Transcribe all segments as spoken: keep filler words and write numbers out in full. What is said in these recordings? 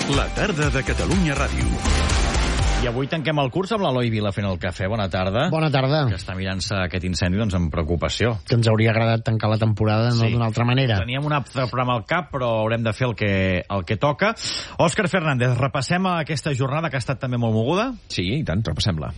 La tarda de Catalunya Ràdio. I avui tanquem el curs amb l'Eloi Vila fent el cafè. Bona tarda. Bona tarda. Que està mirant-se aquest incendi doncs, amb preocupació. Que ens hauria agradat tancar la temporada, no Sí. d'una altra manera. Teníem un altre programa al cap, però haurem de fer el que, el que toca. Òscar Fernández, repassem aquesta jornada que ha estat també molt moguda. Sí, i tant, repassem-la.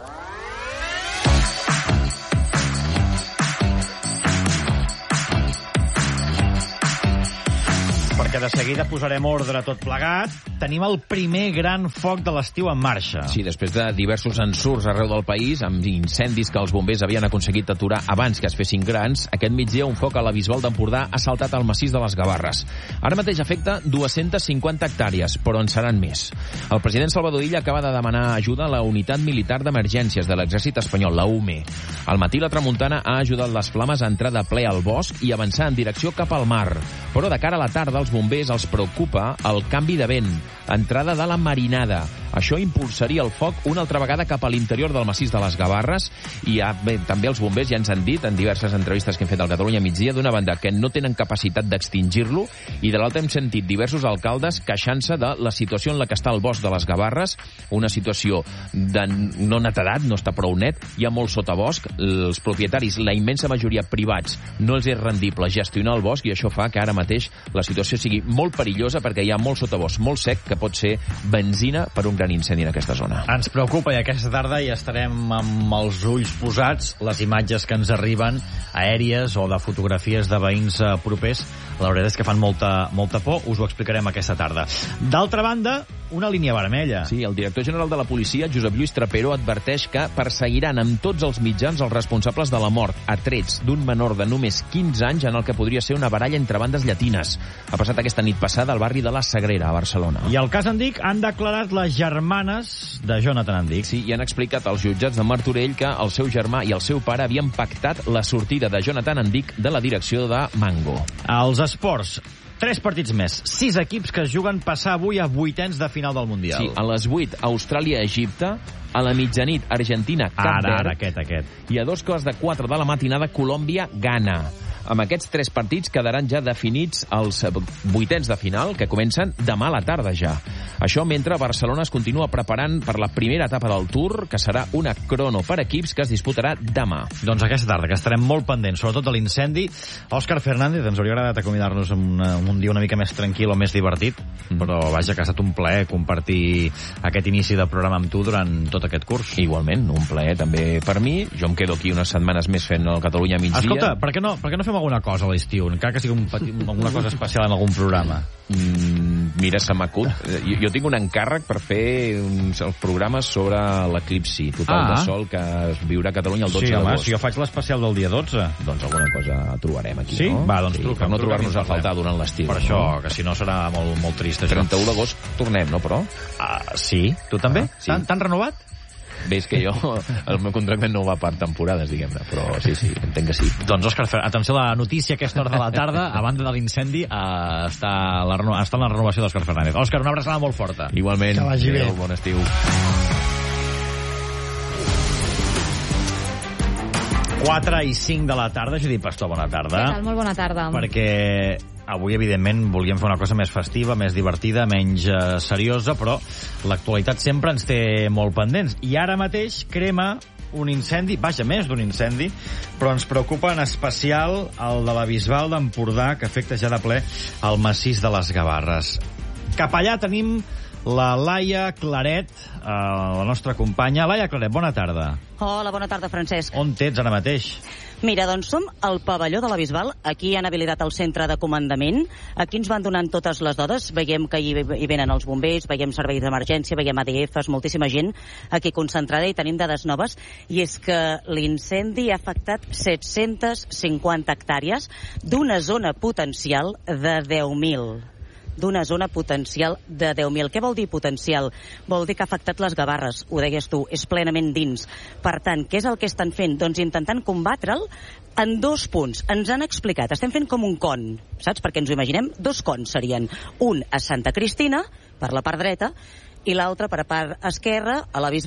Perquè de seguida posarem ordre a tot plegat. Tenim el primer gran foc de l'estiu en marxa. Sí, després de diversos ensurts arreu del país, amb incendis que els bombers havien aconseguit aturar abans que es fessin grans, aquest migdia un foc a la Bisbal d'Empordà ha saltat al massís de les Gavarres. Ara mateix afecta dues-centes cinquanta hectàrees, però en seran més. El president Salvador Illa acaba de demanar ajuda a la Unitat Militar d'Emergències de l'Exèrcit Espanyol, la U M E. Al matí la tramuntana ha ajudat les flames a entrar de ple al bosc i avançar en direcció cap al mar. Però de cara a la tarda, els bombers els preocupa el canvi de vent, entrada de la marinada. Això impulsaria el foc una altra vegada cap a l'interior del massís de les Gavarres i ja, bé, també els bombers ja ens han dit en diverses entrevistes que hem fet al Catalunya Migdia, d'una banda que no tenen capacitat d'extingir-lo i de l'altra hem sentit diversos alcaldes queixant-se de la situació en la que està el bosc de les Gavarres, una situació de no netedat, no està prou net, hi ha molt sotabosc, els propietaris, la immensa majoria privats, no els és rendible gestionar el bosc i això fa que ara mateix la situació sigui molt perillosa perquè hi ha molt sotabosc, molt sec, que pot ser benzina per un gran incendi en aquesta zona. Ens preocupa i aquesta tarda ja estarem amb els ulls posats les imatges que ens arriben aèries o de fotografies de veïns propers. La veritat és que fan molta, molta por, us ho explicarem aquesta tarda. D'altra banda, una línia vermella. Sí, el director general de la policia, Josep Lluís Trapero, adverteix que perseguiran amb tots els mitjans els responsables de la mort a trets d'un menor de només quinze anys en el que podria ser una baralla entre bandes llatines. Ha passat aquesta nit passada al barri de la Sagrera, a Barcelona. I al cas Andic han declarat les germanes de Jonathan Andic. Sí, i han explicat als jutjats de Martorell que el seu germà i el seu pare havien pactat la sortida de Jonathan Andic de la direcció de Mango. Els esports. Tres partits més. Sis equips que es juguen passar avui a vuitens de final del Mundial. Sí, a les vuit, Austràlia-Egipte, a la mitjanit, Argentina-Cap Ara, Verd, ara, aquest, aquest. i a dos quarts de quatre de la matinada, Colòmbia-Ghana. Amb aquests tres partits quedaran ja definits els vuitens de final, que comencen demà a la tarda ja. Això mentre Barcelona es continua preparant per la primera etapa del Tour, que serà una crono per equips que es disputarà demà. Doncs aquesta tarda, que estarem molt pendents, sobretot de l'incendi. Òscar Fernández, ens hauria agradat acomiadar-nos en una, un dia una mica més tranquil o més divertit, mm. però vaja, que ha estat un plaer compartir aquest inici de programa amb tu durant tot aquest curs. Igualment, un plaer també per mi. Jo em quedo aquí unes setmanes més fent el Catalunya migdia. Escolta, per què no, per què no fem alguna cosa a l'estiu? Encara que sigui un petit, alguna cosa especial en algun programa. Mm, mira, se m'acut. Jo, jo tinc un encàrrec per fer uns, els programes sobre l'eclipsi total Ah. de sol que es viurà a Catalunya el dotze Sí, home, d'agost. si jo faig l'especial del dia dotze. Doncs alguna cosa trobarem aquí, Sí? no? Va, doncs sí, truca'm, per no truca'm trobar-nos i a parlem. faltar durant l'estiu. Per això, no? que si no serà molt, molt trist, això. trenta-u d'agost tornem, no, però? Ah, sí? Tu també? Ah, sí. T'han t'han renovat? Bé, és que jo, el meu contracte no va per temporades, diguem-ne, però sí, sí, entenc que sí. Doncs, Òscar, atenció a la notícia a aquesta hora de la tarda, a banda de l'incendi, eh, està, la, reno- està la renovació d'Òscar Fernández. Òscar, una abraçada molt forta. Igualment, Que vagi bé. adéu, bon estiu. quatre i cinc de la tarda, Judit Pastor, bona tarda. Què tal? Molt bona tarda. Perquè avui, evidentment, volíem fer una cosa més festiva, més divertida, menys eh, seriosa, però l'actualitat sempre ens té molt pendents. I ara mateix crema un incendi, vaja, més d'un incendi, però ens preocupa en especial el de la Bisbal d'Empordà, que afecta ja de ple el massís de les Gavarres. Cap allà tenim la Laia Claret, eh, la nostra companya. Laia Claret, bona tarda. Hola, bona tarda, Francesc. On t'ets ara mateix? Mira, doncs som al pavelló de la Bisbal. Aquí han habilitat el centre de comandament. Aquí ens van donant totes les dades. Veiem que hi, hi venen els bombers, veiem serveis d'emergència, veiem A D Fs, moltíssima gent aquí concentrada i tenim dades noves. I és que l'incendi ha afectat set-centes cinquanta hectàrees d'una zona potencial de deu mil. D'una zona potencial de deu mil. Què vol dir potencial? Vol dir que ha afectat les Gavarres, ho deies tu, és plenament dins. Per tant, què és el que estan fent? Doncs intentant combatre'l en dos punts. Ens han explicat, estem fent com un con, saps? Perquè ens ho imaginem, dos cons serien. Un a Santa Cristina, per la part dreta, i l'altre per la part esquerra, a la Bisbal,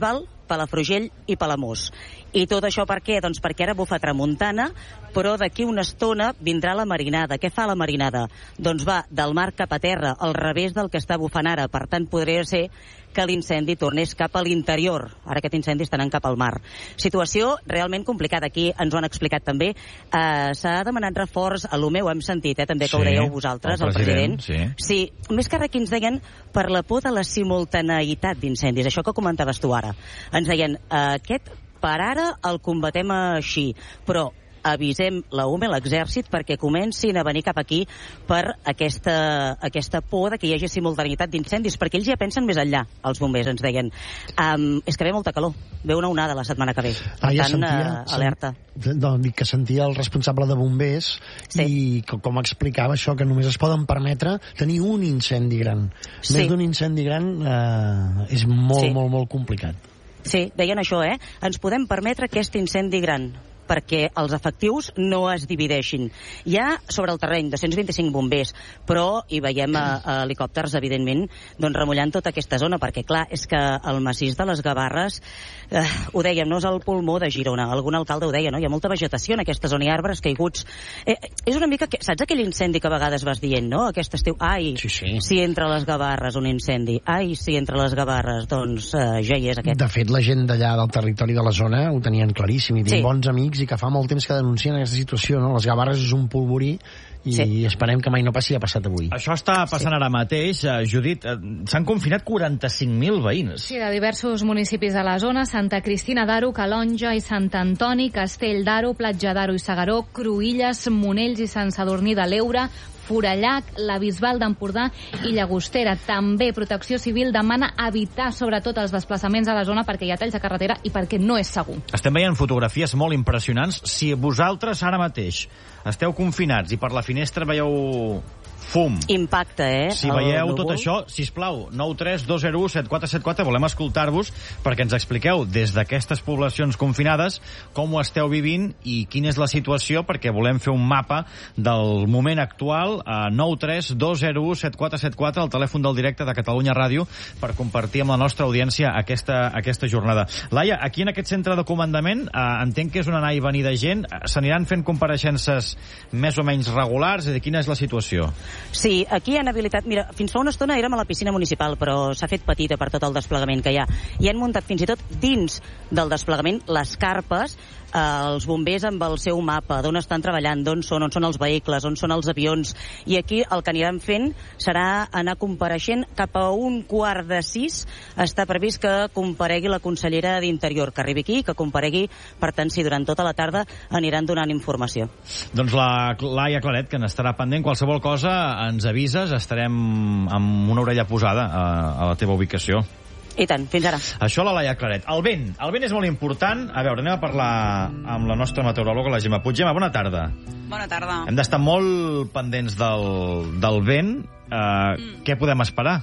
Palafrugell i Palamós. I tot això per què? Doncs perquè ara bufa tramuntana, però d'aquí una estona vindrà la marinada. Què fa la marinada? Doncs va del mar cap a terra, al revés del que està bufant ara. Per tant, podria ser que l'incendi tornés cap a l'interior. Ara aquest incendi està anant cap al mar. Situació realment complicada. Aquí ens ho han explicat també. Uh, S'ha demanat reforç, a l'U M E ho hem sentit, eh, també que sí, ho dèieu vosaltres, el, el president. president. Sí. sí, més que res que ens deien per la por de la simultaneïtat d'incendis, això que comentaves tu ara. Ens deien, uh, aquest per ara el combatem així, però avisem la U M E, l'exèrcit, perquè comencin a venir cap aquí per aquesta, aquesta por de que hi hagi simultaneïtat d'incendis, perquè ells ja pensen més enllà, els bombers, ens deien. Um, és que ve molta calor, ve una onada la setmana que ve. Per ah, ja tant, sentia, uh, alerta. No, dic que sentia el responsable de bombers sí. i com, com explicava això, que només es poden permetre tenir un incendi gran. Sí. Més d'un incendi gran eh, és molt, sí. molt, molt complicat. Sí, deien això, eh? Ens podem permetre aquest incendi gran perquè els efectius no es divideixin. Hi ha sobre el terreny dos cents vint-i-cinc bombers, però hi veiem a, a helicòpters, evidentment, doncs remullant tota aquesta zona, perquè, clar, és que el massís de les Gavarres, eh, ho dèiem, no és el pulmó de Girona, algun alcalde ho deia, no? Hi ha molta vegetació en aquesta zona, hi ha arbres caiguts. Eh, és una mica, que, saps aquell incendi que a vegades vas dient, no? Aquest estiu, ai, sí, sí. si entre les Gavarres un incendi, ai, si entre les Gavarres, doncs eh, ja hi és aquest. De fet, la gent d'allà del territori de la zona ho tenien claríssim, i tinc sí. bons amics i que fa molt temps que denuncien aquesta situació, no? Les Gavarres és un polvorí i sí. esperem que mai no passi, ha passat avui. Això està passant sí. ara mateix. Uh, Judit, uh, s'han confinat quaranta-cinc mil veïns. Sí, de diversos municipis de la zona, Santa Cristina d'Aro, Calonja i Sant Antoni, Castell d'Aro, Platja d'Aro i Segaró, Cruïlles, Monells i Sant Sadurní de l'Eure, Forallac, la Bisbal d'Empordà i Llagostera. També Protecció Civil demana evitar sobretot els desplaçaments a la zona perquè hi ha talls de carretera i perquè no és segur. Estem veient fotografies molt impressionants. Si vosaltres ara mateix esteu confinats i per la finestra veieu fum. Impacte, eh? Si veieu tot això, sisplau, nou tres dos zero u set quatre set quatre, volem escoltar-vos perquè ens expliqueu des d'aquestes poblacions confinades com ho esteu vivint i quina és la situació, perquè volem fer un mapa del moment actual a nou tres dos zero u set quatre set quatre, el telèfon del directe de Catalunya Ràdio, per compartir amb la nostra audiència aquesta, aquesta jornada. Laia, aquí en aquest centre de comandament, eh, entenc que és una anar i venir de gent, s'aniran fent compareixences més o menys regulars, i de quina és la situació? Sí, aquí han habilitat... Mira, fins fa una estona érem a la piscina municipal, però s'ha fet petita per tot el desplegament que hi ha. I han muntat fins i tot dins del desplegament les carpes, eh, els bombers amb el seu mapa, d'on estan treballant, d'on són, on són els vehicles, on són els avions. I aquí el que aniran fent serà anar compareixent cap a un quart de sis. Està previst que comparegui la consellera d'Interior, que arribi aquí, que comparegui. Per tant, sí, durant tota la tarda aniran donant informació. Doncs la Laia Claret, que n'estarà pendent, qualsevol cosa ens avises, estarem amb una orella posada a, a la teva ubicació. I tant, fins ara. Això la Laia Claret. El vent. El vent és molt important. A veure, anem a parlar amb la nostra meteoròloga, la Gemma Puig. Gemma, bona tarda. Bona tarda. Hem d'estar molt pendents del, del vent. Uh, mm. Què podem esperar?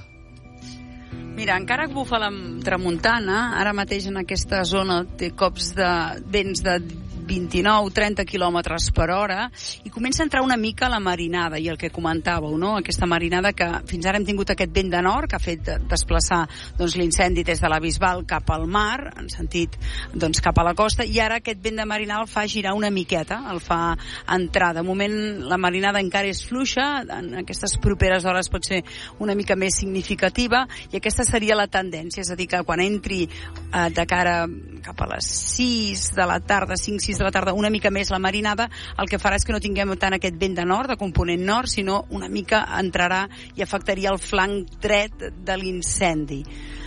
Mira, encara que bufa la tramuntana, ara mateix en aquesta zona té cops de vents de vint-i-nou trenta quilòmetres per hora i comença a entrar una mica la marinada i el que comentàveu, no? Aquesta marinada que fins ara hem tingut aquest vent de nord que ha fet desplaçar doncs, l'incendi des de la Bisbal cap al mar, en sentit doncs, cap a la costa, i ara aquest vent de marinada el fa girar una miqueta, el fa entrar. De moment la marinada encara és fluixa, en aquestes properes hores pot ser una mica més significativa, i aquesta seria la tendència, és a dir, que quan entri eh, de cara cap a les sis de la tarda, cinc sis de la tarda, una mica més la marinada, el que farà és que no tinguem tant aquest vent de nord, de component nord, sinó una mica entrarà i afectaria el flanc dret de l'incendi.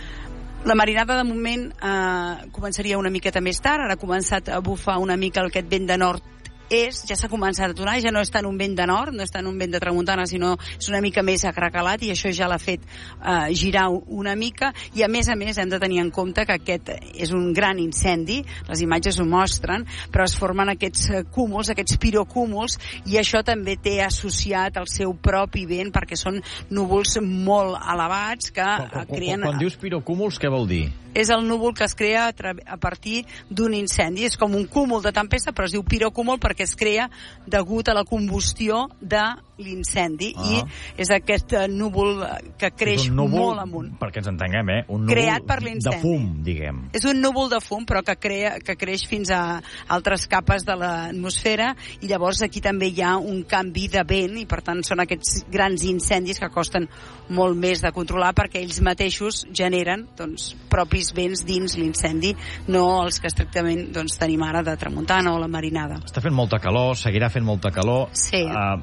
La marinada, de moment, eh, començaria una miqueta més tard, ara ha començat a bufar una mica aquest vent de nord és, ja s'ha començat a aturar, ja no és tant un vent de nord, no és tant un vent de tramuntana, sinó és una mica més acracalat, i això ja l'ha fet eh, girar una mica, i a més a més hem de tenir en compte que aquest és un gran incendi, les imatges ho mostren, però es formen aquests cúmuls, aquests pirocúmuls, i això també té associat el seu propi vent, perquè són núvols molt elevats que quan, creen... Quan, quan dius pirocúmuls, què vol dir? És el núvol que es crea a, a partir d'un incendi. És com un cúmul de tempesta, però es diu pirocúmul perquè es crea degut a la combustió de l'incendi, Ah. i és aquest uh, núvol que creix és un núvol, molt amunt. perquè ens entenguem, eh? Un núvol Creat per de l'incendi. fum, diguem. És un núvol de fum, però que, crea, que creix fins a altres capes de l'atmosfera, i llavors aquí també hi ha un canvi de vent, i per tant són aquests grans incendis que costen molt més de controlar, perquè ells mateixos generen doncs, propis vents dins l'incendi, no els que estrictament doncs, tenim ara de tramuntana o la marinada. Està fent molta calor, seguirà fent molta calor. Sí. Uh,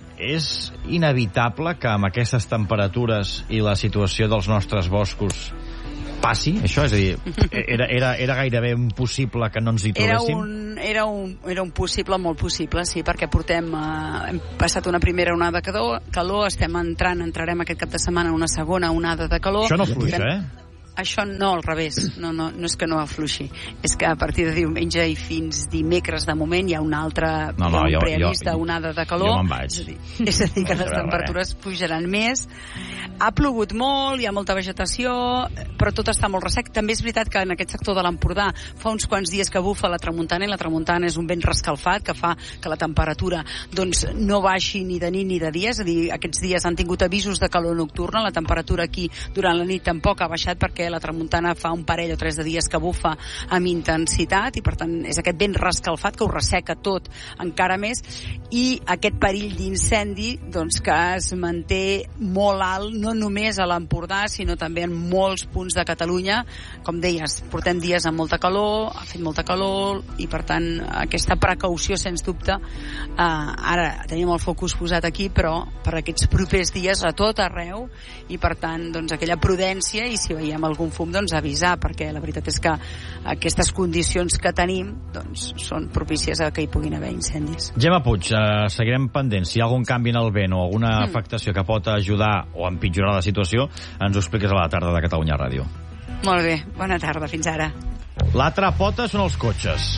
és inevitable que amb aquestes temperatures i la situació dels nostres boscos passi això? És a dir, era, era, era gairebé impossible que no ens hi trobéssim? Era un, era un, era un possible, molt possible, sí, perquè portem, eh, hem passat una primera onada de calor, calor, estem entrant, entrarem aquest cap de setmana una segona onada de calor. Això no fluixa, eh? Això no, al revés, no, no, no és que no afluixi, és que a partir de diumenge i fins dimecres de moment hi ha una altra no, no, un jo, preavís jo, d'onada de calor. Jo me'n vaig. És a dir, és a dir que no les temperatures res. pujaran més. Ha plogut molt, hi ha molta vegetació, però tot està molt ressec. També és veritat que en aquest sector de l'Empordà fa uns quants dies que bufa la tramuntana, i la tramuntana és un vent rescalfat que fa que la temperatura doncs, no baixi ni de nit ni de dia, és a dir, aquests dies han tingut avisos de calor nocturna, la temperatura aquí durant la nit tampoc ha baixat, perquè la tramuntana fa un parell o tres de dies que bufa amb intensitat, i per tant és aquest vent rescalfat que ho resseca tot encara més, i aquest perill d'incendi doncs, que es manté molt alt, no només a l'Empordà sinó també en molts punts de Catalunya. Com deies, portem dies amb molta calor, ha fet molta calor, i per tant aquesta precaució sens dubte, eh, ara tenim el focus posat aquí, però per aquests propers dies a tot arreu, i per tant doncs, aquella prudència, i si veiem algun fum doncs avisar, perquè la veritat és que aquestes condicions que tenim doncs són propícies a que hi puguin haver incendis. Gemma Puig, eh, seguirem pendents. Si hi ha algun canvi en el vent o alguna Mm. afectació que pot ajudar o empitjorar la situació, ens ho expliques a la tarda de Catalunya Ràdio. Molt bé, bona tarda, fins ara. L'altra pota són els cotxes.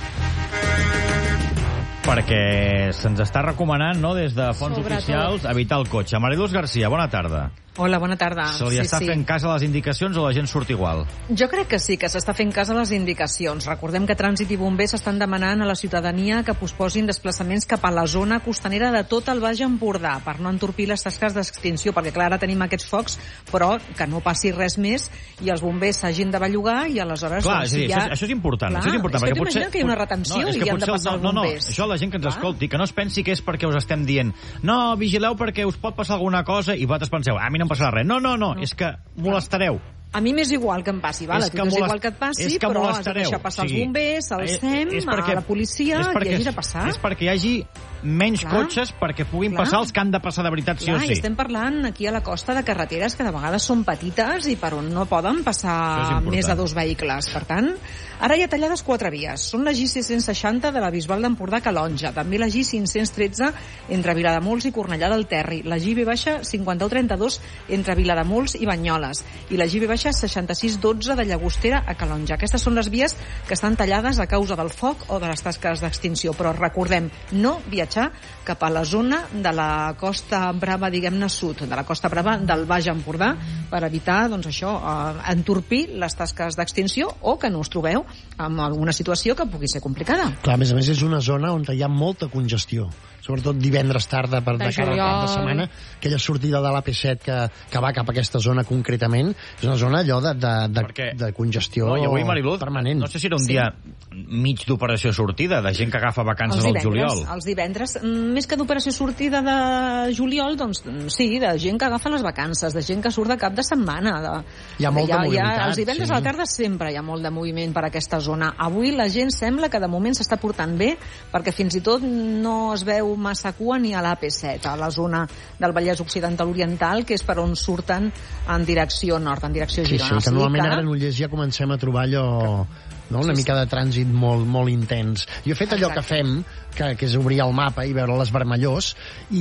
Perquè se'ns està recomanant, no?, des de fonts Sobretot. oficials, evitar el cotxe. Mariluz Garcia, bona tarda. Hola, bona tarda. Se li sí, està sí. fent cas a les indicacions o la gent surt igual? Jo crec que sí, que s'està fent cas a les indicacions. Recordem que Trànsit i Bombers estan demanant a la ciutadania que posposin desplaçaments cap a la zona costanera de tot el Baix Empordà per no entorpir les tasques d'extinció, perquè clar, ara tenim aquests focs, però que no passi res més i els bombers s'hagin de bellugar, i aleshores... Clar, doncs, és a dir, ja... això, això és important. Clar, això és important, és que perquè potser... t'imagines que hi ha una retenció no, és i que han de potser passar no, els no, bombers. això la gent que ens Clar. escolti, que no es pensi que és perquè us estem dient no, vigileu perquè us pot passar alguna cosa, i vosaltres penseu, a mi no em passarà res. No, no, no, no. és que molestareu. A mi m'és igual que em passi, vale? És que és molest... igual que et passi, és que però has de molestareu. deixar passar o sigui, els bombers, el és- SEM, és perquè, a la policia, és perquè, i hagi de passar. És perquè hi hagi menys Clar. cotxes perquè puguin Clar. passar els que han de passar de veritat, sí Clar, o i sí. estem parlant aquí a la costa de carreteres que de vegades són petites i per on no poden Això és passar important. més de dos vehicles. Per tant, ara hi ha tallades quatre vies. Són la G sis-cents seixanta de la Bisbal d'Empordà a Calonja, també la G cinc-cents tretze entre Vilademuls i Cornellà del Terri, la G V cinquanta-u trenta-dos entre Vilademuls i Banyoles, i la G V seixanta-sis dotze de Llagostera a Calonja. Aquestes són les vies que estan tallades a causa del foc o de les tasques d'extinció, però recordem, no viatjar cap a la zona de la Costa Brava, diguem-ne, sud, de la Costa Brava del Baix Empordà, per evitar, doncs això, eh, entorpir les tasques d'extinció o que no us trobeu en alguna situació que pugui ser complicada. Clar, a més a més, és una zona on hi ha molta congestió, sobretot divendres tarda per de, De cara al cap de juliol. setmana, aquella sortida de l'A P set que, que va cap a aquesta zona concretament, és una zona allò de, de, de, Perquè- de congestió No, i avui, Mariluz, permanent. no sé si era un Sí. dia mig d'operació sortida, de gent que agafa vacances Els al divendres, juliol. els divendres, mm, més que d'operació sortida de juliol, doncs mm, sí, de gent que agafa les vacances, de gent que surt de cap de setmana. De... Hi ha molta hi ha, mobilitat, Els divendres sí. a la tarda sempre hi ha molt de moviment per aquesta zona. Avui la gent sembla que de moment s'està portant bé, perquè fins i tot no es veu massa cua ni a l'A P set, a la zona del Vallès Occidental Oriental, que és per on surten en direcció nord, en direcció Sí, Girona. sí, que normalment ara a Granollers ja comencem a trobar allò... No? Una Sí, mica de trànsit molt, molt intens. Jo he fet allò Exacte. que fem, que, que és obrir el mapa i veure les vermellors,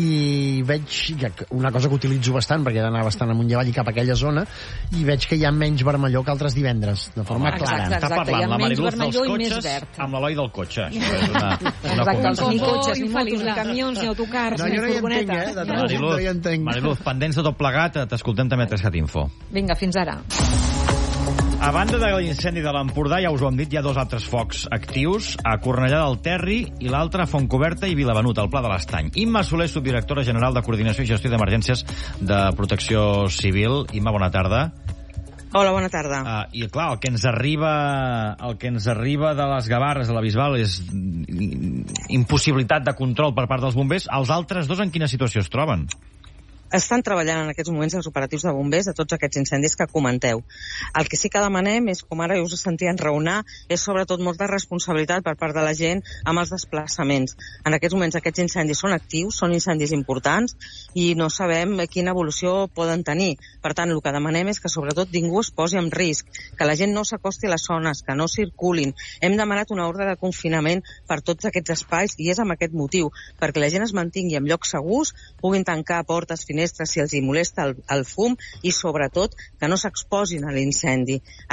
i veig que una cosa que utilitzo bastant, perquè he d'anar bastant amunt i avall i cap a aquella zona, i veig que hi ha menys vermellor que altres divendres, de forma Exacte. clara. Està Exacte, hi parlant ha la menys Mariluz dels vermellor i més cotxes verd. amb l'Eloi del cotxe. Això és una, una Exacte, els, ni conversa. cotxes, ni motos, infal·lible. ni camions, ni autocars, No, ni jo no hi entenc, furgonetes. eh, de No. trànsit. No hi entenc. Mariluz, pendents de tot plegat, t'escoltem també a Tres Cat Info. Vinga, fins ara. A banda de l'incendi de l'Empordà, ja us ho hem dit, hi ha dos altres focs actius, a Cornellà del Terri i l'altre a Fontcoberta i Vilavenut, al Pla de l'Estany. Imma Soler, subdirectora general de Coordinació i Gestió d'Emergències de Protecció Civil. Imma, bona tarda. Hola, bona tarda. Uh, I clar, el que ens arriba el que ens arriba de les Gavarres, de la Bisbal, és impossibilitat de control per part dels bombers. Els altres dos en quina situació es troben? Estan treballant en aquests moments els operatius de bombers de tots aquests incendis que comenteu. El que sí que demanem és, com ara us sentien raonar, és sobretot molta responsabilitat per part de la gent amb els desplaçaments. En aquests moments aquests incendis són actius, són incendis importants i no sabem quina evolució poden tenir. Per tant, el que demanem és que sobretot ningú es posi en risc, que la gent no s'acosti a les zones, que no circulin. Hem demanat una ordre de confinament per tots aquests espais i és amb aquest motiu, perquè la gent es mantingui en llocs segurs, puguin tancar portes, finestres, si els hi molesta el, el fum i, sobretot, que no s'exposin a l'incendi.